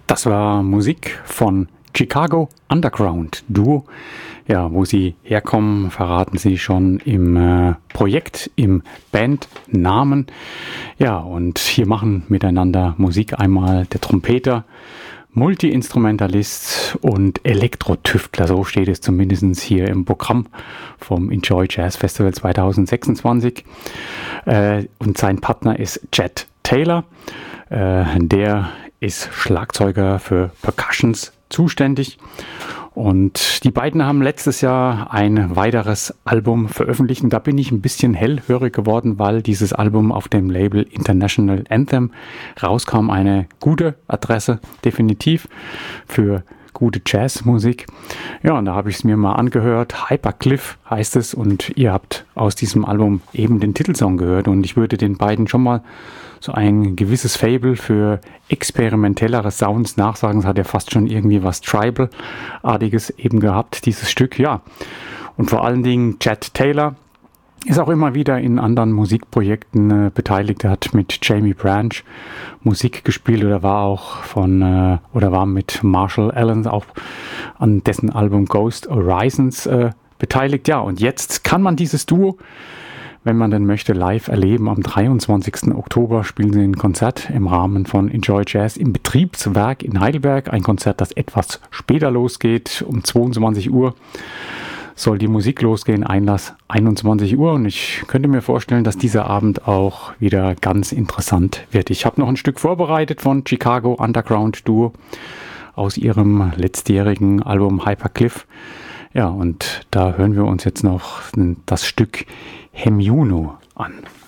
Das war Musik von Chicago Underground Duo. Ja, wo sie herkommen, verraten sie schon im Projekt, im Bandnamen. Ja, und hier machen miteinander Musik einmal der Trompeter, Multi-Instrumentalist und Elektrotüftler. So steht es zumindest hier im Programm vom Enjoy Jazz Festival 2026. Und sein Partner ist Chet Taylor. Der ist Schlagzeuger für Percussions zuständig. Und die beiden haben letztes Jahr ein weiteres Album veröffentlicht. Und da bin ich ein bisschen hellhörig geworden, weil dieses Album auf dem Label International Anthem rauskam. Eine gute Adresse, definitiv, für gute Jazzmusik. Ja, und da habe ich es mir mal angehört. Hypercliff heißt es. Und ihr habt aus diesem Album eben den Titelsong gehört. Und ich würde den beiden schon mal so ein gewisses Faible für experimentellere Sounds nachsagen. Es hat ja fast schon irgendwie was Tribal-artiges eben gehabt, dieses Stück, ja. Und vor allen Dingen Chet Taylor ist auch immer wieder in anderen Musikprojekten beteiligt. Er hat mit Jamie Branch Musik gespielt oder war mit Marshall Allen auch an dessen Album Ghost Horizons beteiligt. Ja, und jetzt kann man dieses Duo, wenn man denn möchte, live erleben. Am 23. Oktober spielen sie ein Konzert im Rahmen von Enjoy Jazz im Betriebswerk in Heidelberg. Ein Konzert, das etwas später losgeht. Um 22 Uhr soll die Musik losgehen. Einlass 21 Uhr. Und ich könnte mir vorstellen, dass dieser Abend auch wieder ganz interessant wird. Ich habe noch ein Stück vorbereitet von Chicago Underground Duo aus ihrem letztjährigen Album Hypercliff. Ja, und da hören wir uns jetzt noch das Stück Hemjuno an.